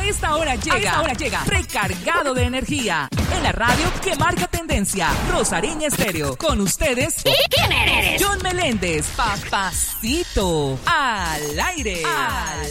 A esta hora llega recargado de energía en la radio que marca tendencia. Rosarina Estéreo. Con ustedes. ¿Y quién eres? John Meléndez. Papacito. Al aire.